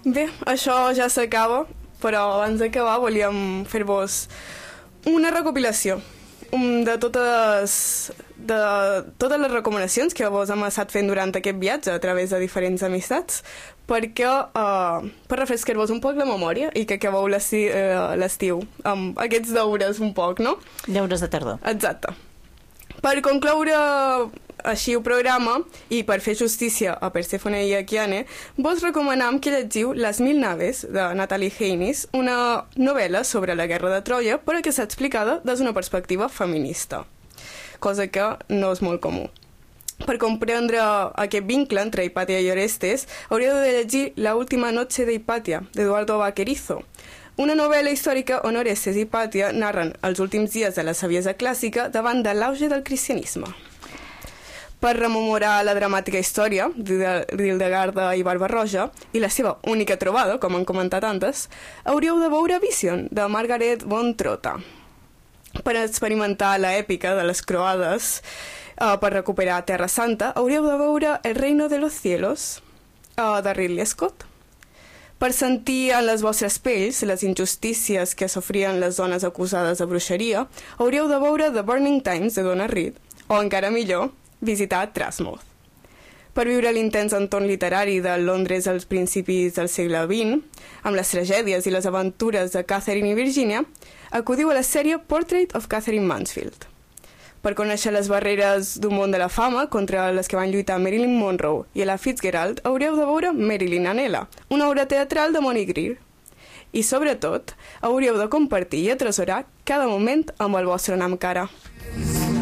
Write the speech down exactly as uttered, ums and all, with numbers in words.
Bé, això ja s'acaba, però abans d'acabar volíem fer-vos una recopilació de totes, de totes les recomanacions que vos hem estat fent durant aquest viatge a través de diferents amistats, perquè uh, per refrescar-vos un poc la memòria i que acabeu l'estiu amb aquests deures un poc, no? Deures de tardor. Exacte. Per concloure així el programa i per fer justícia a Persèfone i a Kiane, vos recomanam que llegiu Les mil naves de Natalie Haynes, una novel·la sobre la guerra de Troia, però que s'ha explicada des d'una perspectiva feminista, cosa que no és molt comú. Per comprendre aquest vincle entre Hipàtia i Orestes, hauríeu de llegir La última noche de Hipàtia, d'Eduardo Vaquerizo, una novel·la històrica on Orestes i Hipàtia narren els últims dies de la saviesa clàssica davant de l'auge del cristianisme. Per rememorar la dramàtica història d'Hildegarda i Barba-roja i la seva única trobada, com han comentat antes, hauríeu de veure Vision, de Margaret von Trotta. Per experimentar l'èpica de les croades, uh, per recuperar Terra Santa, hauríeu de veure El reino de los cielos, uh, de Ridley Scott. Per sentir en les vostres pells les injustícies que sofrien les dones acusades de bruixeria, hauríeu de veure The Burning Times, de Donna Reed, o encara millor, visitar Trasmoz. Per viure l'intens entorn literari de Londres als principis del segle vint, amb les tragèdies i les aventures de Catherine i Virginia, acudiu a la sèrie Portrait of Catherine Mansfield. Per conèixer les barreres d'un món de la fama contra les que van lluitar Marilyn Monroe i Ella Fitzgerald, hauríeu de veure Marilyn and Ella, una obra teatral de Monique Greer. I, sobretot, hauríeu de compartir i atresorar cada moment amb el vostre nam cara.